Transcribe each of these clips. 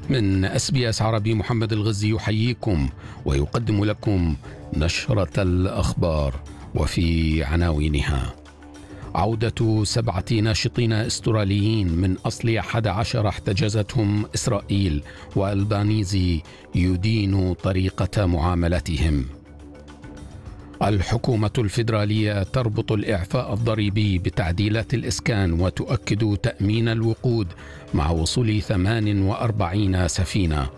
من SBS عربي محمد الغزي يحييكم ويقدم لكم نشرة الأخبار، وفي عناوينها: عودة 7 ناشطين استراليين من أصل 11 احتجزتهم إسرائيل، والبانيزي يدين طريقة معاملتهم. الحكومة الفيدرالية تربط الإعفاء الضريبي بتعديلات الإسكان وتؤكد تأمين الوقود مع وصول 48 سفينة.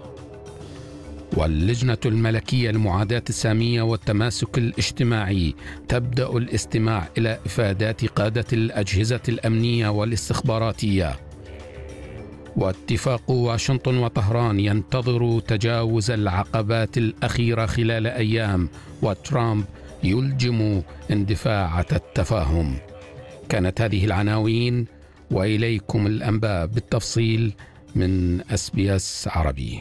واللجنة الملكية لمعاداة السامية والتماسك الاجتماعي تبدأ الاستماع إلى إفادات قادة الأجهزة الأمنية والاستخباراتية. واتفاق واشنطن وطهران ينتظر تجاوز العقبات الأخيرة خلال أيام، وترامب يلجم اندفاع التفاهم. كانت هذه العناوين، وإليكم الأنباء بالتفصيل من SBS عربي.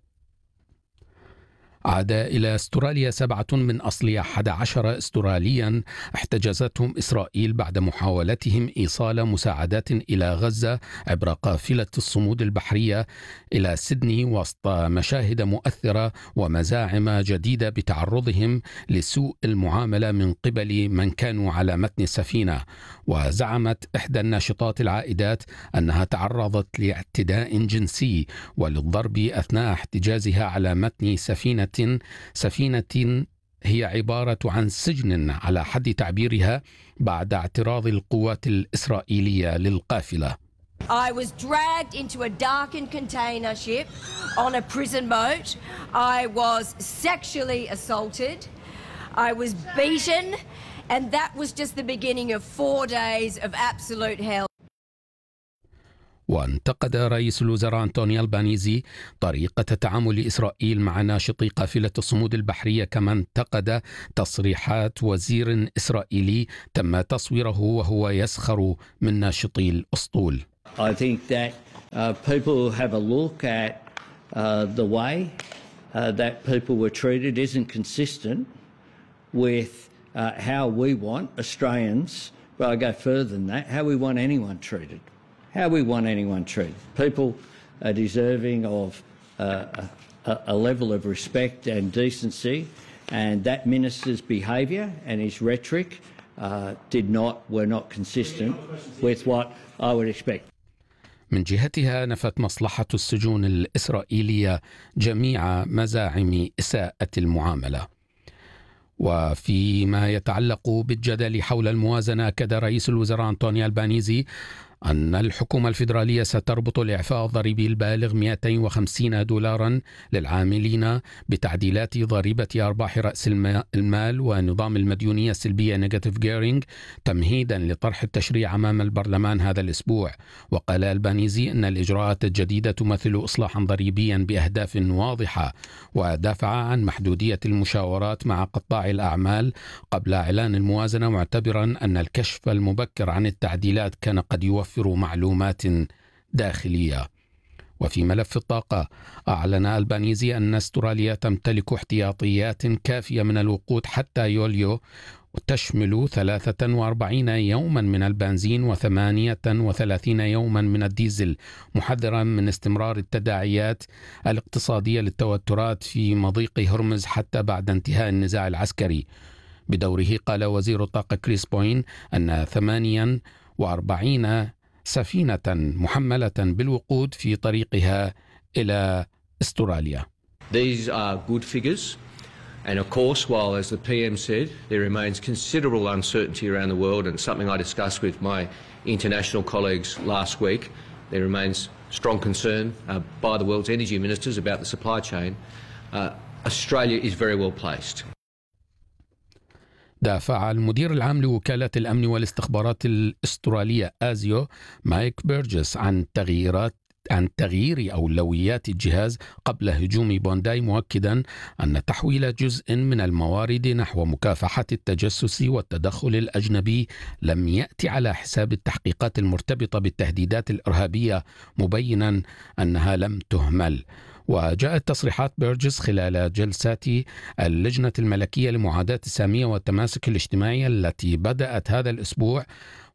عاد إلى أستراليا 7 من أصل 11 أستراليا احتجزتهم إسرائيل بعد محاولتهم إيصال مساعدات إلى غزة عبر قافلة الصمود البحرية إلى سيدني، وسط مشاهد مؤثرة ومزاعم جديدة بتعرضهم لسوء المعاملة من قبل من كانوا على متن السفينة. وزعمت إحدى الناشطات العائدات أنها تعرضت لاعتداء جنسي وللضرب أثناء احتجازها على متن سفينة هي عبارة عن سجن على حد تعبيرها، بعد اعتراض القوات الإسرائيلية للقافلة. I was dragged into a darkened container ship on a prison boat. I was sexually assaulted. I was beaten, and that was just the beginning of 4 days of absolute hell. وانتقد رئيس الوزراء أنتوني البانيزي طريقة تعامل إسرائيل مع ناشطي قافلة الصمود البحرية، كما انتقد تصريحات وزير إسرائيلي تم تصويره وهو يسخر من ناشطي الأسطول. I think that people have a look at the way that people were treated isn't consistent with how we want Australians, but I go further than that, how we want anyone treated. How we want anyone treated. People are deserving of a level of respect and decency, and that minister's behaviour and his rhetoric were not consistent with what I would expect. من جهتها نفت مصلحة السجون الإسرائيلية جميع مزاعم إساءة المعاملة. وفيما يتعلق بالجدل حول الموازنة، أكد رئيس الوزراء أنتوني البانيزي أن الحكومة الفيدرالية ستربط الإعفاء الضريبي البالغ $250 للعاملين بتعديلات ضريبة أرباح رأس المال ونظام المديونية السلبية نيجاتيف جيرينج، تمهيدا لطرح التشريع أمام البرلمان هذا الأسبوع. وقال البانيزي أن الإجراءات الجديدة تمثل إصلاحا ضريبيا بأهداف واضحة، ودافع عن محدودية المشاورات مع قطاع الأعمال قبل إعلان الموازنة، معتبرا أن الكشف المبكر عن التعديلات كان قد يوفر معلومات داخلية. وفي ملف الطاقة، أعلن البانيزي أن أستراليا تمتلك احتياطيات كافية من الوقود حتى يوليو، تشمل 43 يوما من البنزين و38 يوما من الديزل، محذرا من استمرار التداعيات الاقتصادية للتوترات في مضيق هرمز حتى بعد انتهاء النزاع العسكري. بدوره قال وزير الطاقة كريس بوين أن 48 سفينة محملة بالوقود في طريقها إلى أستراليا. These are good figures, and of course, while, as the PM said, there remains considerable uncertainty around the world, and something I discussed with my international colleagues last week, there remains strong concern by the world's energy ministers about the supply chain. Australia is very well placed. دافع المدير العام لوكالة الأمن والاستخبارات الأسترالية آزيو مايك بيرجس عن تغيير أولويات الجهاز قبل هجوم بونداي، مؤكدا أن تحويل جزء من الموارد نحو مكافحة التجسس والتدخل الأجنبي لم يأتي على حساب التحقيقات المرتبطة بالتهديدات الإرهابية، مبينا أنها لم تهمل. وجاءت تصريحات بيرجس خلال جلسات اللجنة الملكية لمعاداة السامية والتماسك الاجتماعي التي بدأت هذا الأسبوع،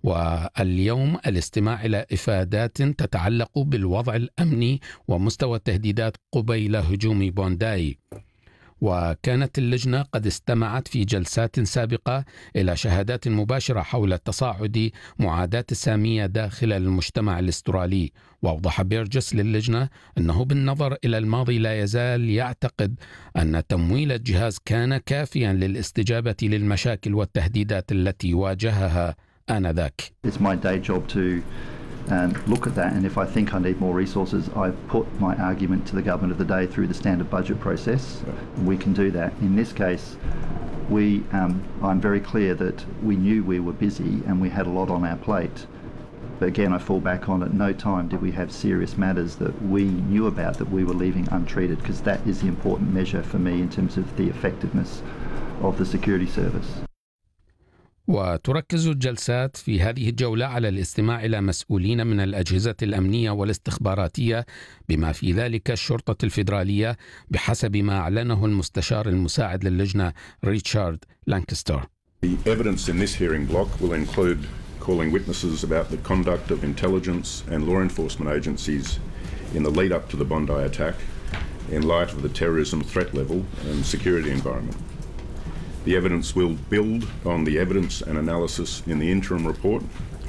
واليوم الاستماع إلى إفادات تتعلق بالوضع الأمني ومستوى التهديدات قبيل هجوم بونداي. وكانت اللجنة قد استمعت في جلسات سابقة إلى شهادات مباشرة حول تصاعد معاداة السامية داخل المجتمع الأسترالي. وأوضح بيرجس للجنة أنه بالنظر إلى الماضي لا يزال يعتقد أن تمويل الجهاز كان كافيا للاستجابة للمشاكل والتهديدات التي واجهها آنذاك. It's my day job to look at that, and if I think I need more resources, I put my argument to the government of the day through the standard budget process. We can do that. In this case, I'm very clear that we knew we were busy and we had a lot on our plate. But again, I fall back on at no time did we have serious matters that we knew about that we were leaving untreated, because that is the important measure for me in terms of the effectiveness of the security service. وتركز الجلسات في هذه الجولة على الاستماع إلى مسؤولين من الأجهزة الأمنية والاستخباراتية بما في ذلك الشرطة الفيدرالية بحسب ما أعلنه المستشار المساعد للجنة ريتشارد لانكستر. The evidence in this hearing block will include calling witnesses about the conduct of intelligence and law enforcement agencies in the lead up to the Bondi attack in light of the terrorism threat level and security environment. The evidence will build on the evidence and analysis in the interim report.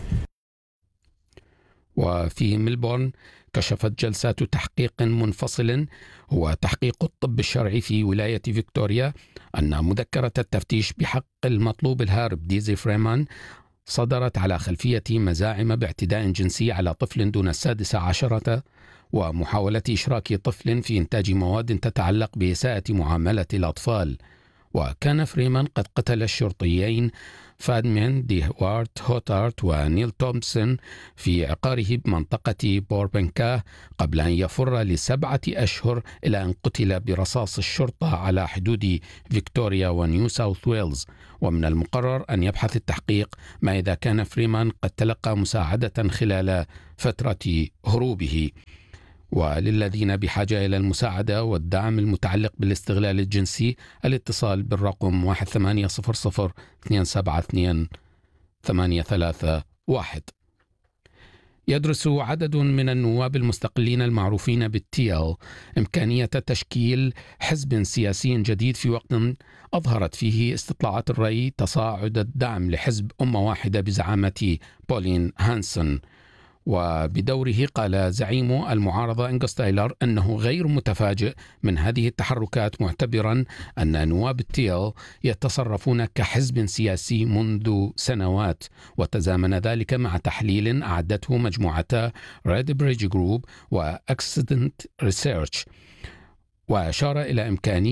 وفي ملبورن كشفت جلسات تحقيق منفصل هو تحقيق الطب الشرعي في ولاية فيكتوريا أن مذكرة التفتيش بحق المطلوب الهارب ديزي فريمان صدرت على خلفية مزاعم باعتداء جنسي على طفل دون 16 ومحاولة إشراك طفل في إنتاج مواد تتعلق بإساءة معاملة الأطفال. وكان فريمان قد قتل الشرطيين فادمين دي وارت هوتارت ونيل تومسون في عقاره بمنطقة بوربنكا قبل أن يفر ل7 أشهر إلى أن قتل برصاص الشرطة على حدود فيكتوريا ونيو ساوث ويلز. ومن المقرر أن يبحث التحقيق ما إذا كان فريمان قد تلقى مساعدة خلال فترة هروبه. وللذين بحاجة إلى المساعدة والدعم المتعلق بالاستغلال الجنسي الاتصال بالرقم 1800 272 831. يدرس عدد من النواب المستقلين المعروفين بالTL إمكانية تشكيل حزب سياسي جديد في وقت أظهرت فيه استطلاعات الرأي تصاعد الدعم لحزب أمة واحدة بزعامة بولين هانسون. وبدوره قال زعيم المعارضة أنغوس تايلر أنه غير متفاجئ من هذه التحركات معتبرا أن نواب الTL يتصرفون كحزب سياسي منذ سنوات. وتزامن ذلك مع تحليل أعدته مجموعتا Red Bridge Group وAccent Research وأشار إلى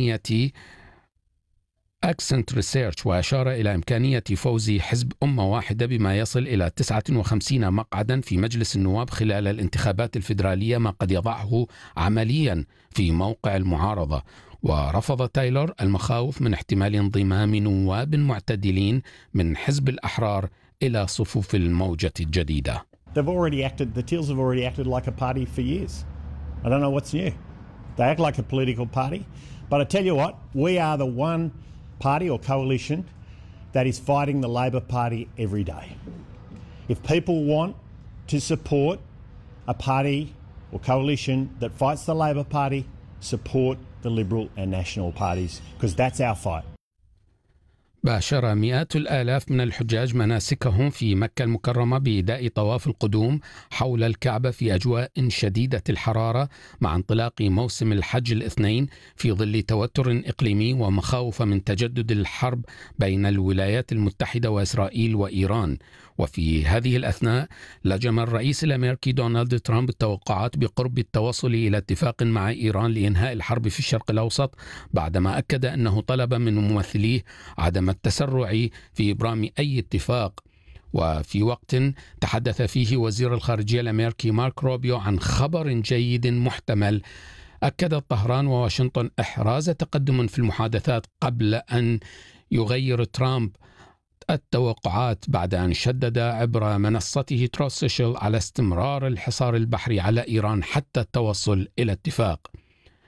إمكانية فوز حزب أمة واحدة بما يصل إلى 59 مقعدا في مجلس النواب خلال الانتخابات الفيدرالية، ما قد يضعه عمليا في موقع المعارضة. ورفض تايلور المخاوف من احتمال انضمام نواب معتدلين من حزب الأحرار إلى صفوف الموجة الجديدة. The TLs have already acted like a party for years. I don't know what's new. They act like a political party. But I tell you what, we are the one party or coalition that is fighting the Labor Party every day. If people want to support a party or coalition that fights the Labor Party, support the Liberal and National parties, because that's our fight. باشر مئات الآلاف من الحجاج مناسكهم في مكة المكرمة بإداء طواف القدوم حول الكعبة في أجواء شديدة الحرارة مع انطلاق موسم الحج الاثنين في ظل توتر إقليمي ومخاوف من تجدد الحرب بين الولايات المتحدة وإسرائيل وإيران. وفي هذه الأثناء لجم الرئيس الأمريكي دونالد ترامب التوقعات بقرب التوصل إلى اتفاق مع إيران لإنهاء الحرب في الشرق الأوسط، بعدما أكد أنه طلب من ممثليه عدم التسرع في إبرام أي اتفاق. وفي وقت تحدث فيه وزير الخارجية الأمريكي مارك روبيو عن خبر جيد محتمل، أكدت طهران وواشنطن إحراز تقدم في المحادثات قبل أن يغير ترامب التوقعات بعد أن شدد عبر منصته تروث سوشيال على استمرار الحصار البحري على إيران حتى التوصل إلى اتفاق.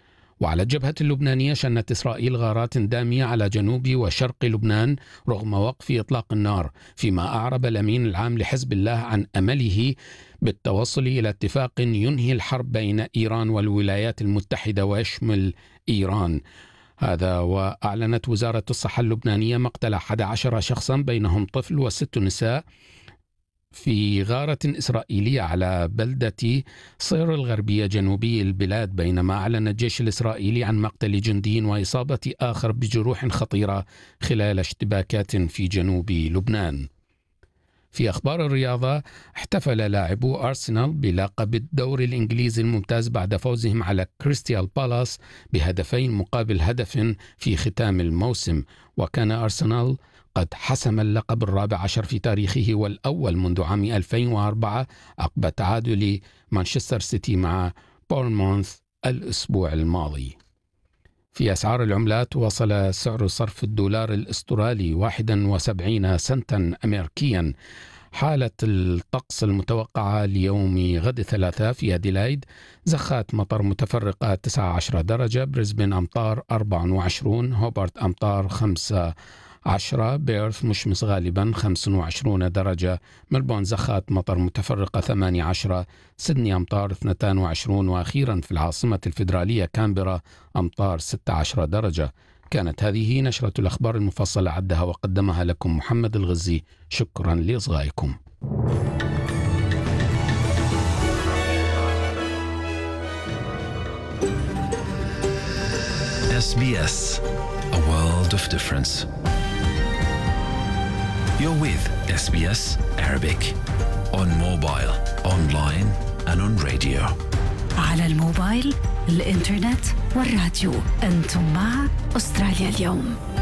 وعلى الجبهة اللبنانية شنت إسرائيل غارات دامية على جنوب وشرق لبنان رغم وقف إطلاق النار، فيما أعرب الأمين العام لحزب الله عن أمله بالتوصل إلى اتفاق ينهي الحرب بين إيران والولايات المتحدة ويشمل إيران. هذا وأعلنت وزارة الصحة اللبنانية مقتل 11 شخصا بينهم طفل و6 نساء في غارة إسرائيلية على بلدة صير الغربية جنوبي البلاد، بينما أعلن الجيش الإسرائيلي عن مقتل جندي وإصابة آخر بجروح خطيرة خلال اشتباكات في جنوب لبنان. في أخبار الرياضة، احتفل لاعبو أرسنال بلقب الدوري الإنجليزي الممتاز بعد فوزهم على كريستيال بالاس ب2 مقابل هدف في ختام الموسم، وكان أرسنال قد حسم اللقب 14 في تاريخه والأول منذ عام 2004 عقب تعادل مانشستر سيتي مع بورنموث الأسبوع الماضي. في أسعار العملات، وصل سعر صرف الدولار الأسترالي 71 سنتا أمريكيا. حالة الطقس المتوقعة ليوم غد الثلاثاء: في أديلايد زخات مطر متفرقة 19 درجة، بريسبن أمطار 24، هوبارت أمطار 15، بيرث مشمس غالبا 25 درجة، ملبون زخات مطر متفرقة 18، سيدني أمطار 22، وأخيرا في العاصمة الفيدرالية كامبرا أمطار 16 درجة. كانت هذه نشرة الأخبار المفصلة، عدها وقدمها لكم محمد الغزي. شكرا لإصغائكم. SBS, a world of difference. You're with SBS Arabic on mobile, online and on radio. على الموبايل، الإنترنت والراديو. أنتم مع أستراليا اليوم.